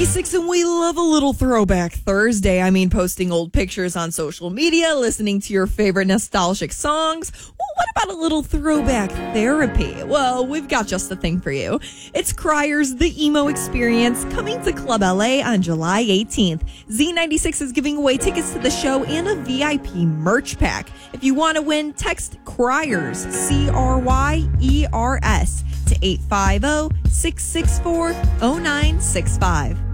Z96, and we love a little throwback Thursday. I mean, posting old pictures on social media, listening to your favorite nostalgic songs. Well, what about a little throwback therapy? Well, we've got just the thing for you. It's Cryer's The Emo Experience, coming to Club LA on July 18th. Z96 is giving away tickets to the show and a VIP merch pack. If you want to win, text Cryers, Cryers, to 850-664-0965.